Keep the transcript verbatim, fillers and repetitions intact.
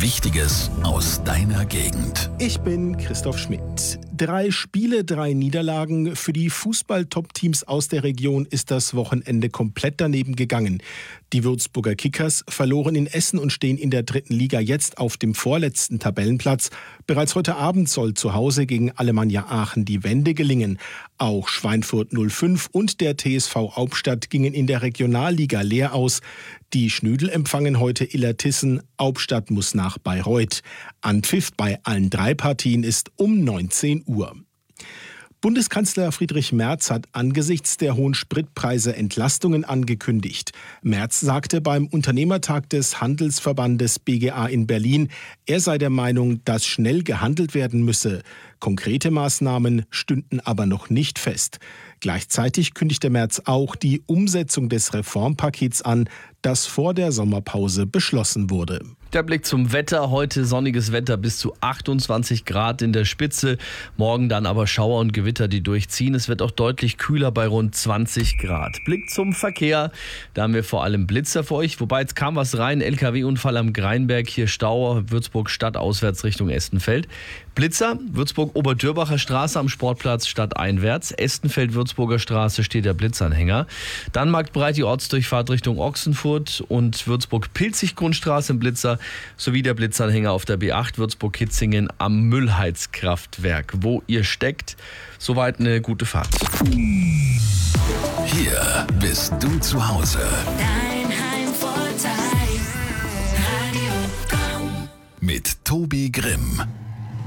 Wichtiges aus deiner Gegend. Ich bin Christoph Schmidt. Drei Spiele, drei Niederlagen. Für die Fußball-Top-Teams aus der Region ist das Wochenende komplett daneben gegangen. Die Würzburger Kickers verloren in Essen und stehen in der dritten Liga jetzt auf dem vorletzten Tabellenplatz. Bereits heute Abend soll zu Hause gegen Alemannia Aachen die Wende gelingen. Auch Schweinfurt null fünf und der T S V Hauptstadt gingen in der Regionalliga leer aus. Die Schnüdel empfangen heute Illertissen. Hauptstadt muss nach Bayreuth. Anpfiff bei allen drei Partien ist um neunzehn Uhr. Bundeskanzler Friedrich Merz hat angesichts der hohen Spritpreise Entlastungen angekündigt. Merz sagte beim Unternehmertag des Handelsverbandes B G A in Berlin, er sei der Meinung, dass schnell gehandelt werden müsse. Konkrete Maßnahmen stünden aber noch nicht fest. Gleichzeitig kündigte Merz auch die Umsetzung des Reformpakets an, das vor der Sommerpause beschlossen wurde. Der Blick zum Wetter. Heute sonniges Wetter bis zu achtundzwanzig Grad in der Spitze. Morgen dann aber Schauer und Gewitter, die durchziehen. Es wird auch deutlich kühler bei rund zwanzig Grad. Blick zum Verkehr. Da haben wir vor allem Blitzer für euch. Wobei jetzt kam was rein. L K W-Unfall am Greinberg. Hier Stau. Würzburg Stadt auswärts Richtung Estenfeld. Blitzer. Würzburg-Oberdürbacher Straße am Sportplatz stadteinwärts. Estenfeld-Würzburger Straße steht der Blitzanhänger. Dann marktbreit die Ortsdurchfahrt Richtung Ochsenfurt und Würzburg-Pilzig-Grundstraße im Blitzer. Sowie der Blitzanhänger auf der B acht Würzburg-Kitzingen am Müllheizkraftwerk. Wo ihr steckt, soweit eine gute Fahrt. Hier bist du zu Hause. Dein Heimvorteil, Radio Komm. Mit Tobi Grimm.